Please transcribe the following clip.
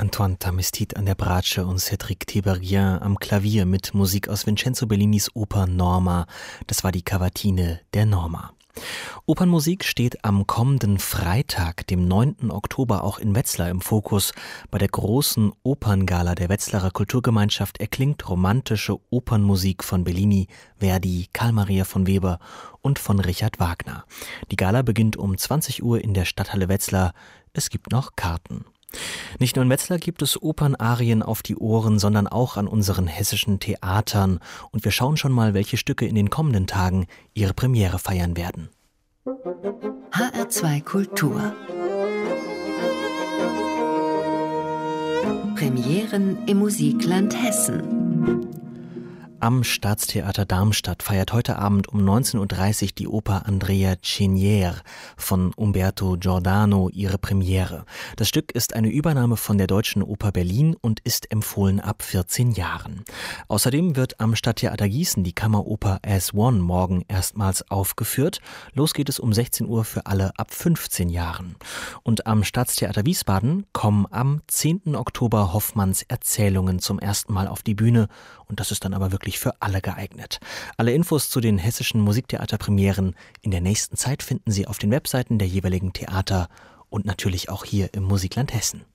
Antoine Tamestit an der Bratsche und Cédric Tiberghien am Klavier mit Musik aus Vincenzo Bellinis Oper Norma. Das war die Cavatine der Norma. Opernmusik steht am kommenden Freitag, dem 9. Oktober, auch in Wetzlar im Fokus. Bei der großen Operngala der Wetzlarer Kulturgemeinschaft erklingt romantische Opernmusik von Bellini, Verdi, Carl Maria von Weber und von Richard Wagner. Die Gala beginnt um 20 Uhr in der Stadthalle Wetzlar. Es gibt noch Karten. Nicht nur in Wetzlar gibt es Opernarien auf die Ohren, sondern auch an unseren hessischen Theatern. Und wir schauen schon mal, welche Stücke in den kommenden Tagen ihre Premiere feiern werden. HR2 Kultur. Premieren im Musikland Hessen. Am Staatstheater Darmstadt feiert heute Abend um 19.30 Uhr die Oper Andrea Cinieri von Umberto Giordano ihre Premiere. Das Stück ist eine Übernahme von der Deutschen Oper Berlin und ist empfohlen ab 14 Jahren. Außerdem wird am Stadttheater Gießen die Kammeroper As One morgen erstmals aufgeführt. Los geht es um 16 Uhr für alle ab 15 Jahren. Und am Staatstheater Wiesbaden kommen am 10. Oktober Hoffmanns Erzählungen zum ersten Mal auf die Bühne. Und das ist dann aber wirklich für alle geeignet. Alle Infos zu den hessischen Musiktheaterpremieren in der nächsten Zeit finden Sie auf den Webseiten der jeweiligen Theater und natürlich auch hier im Musikland Hessen.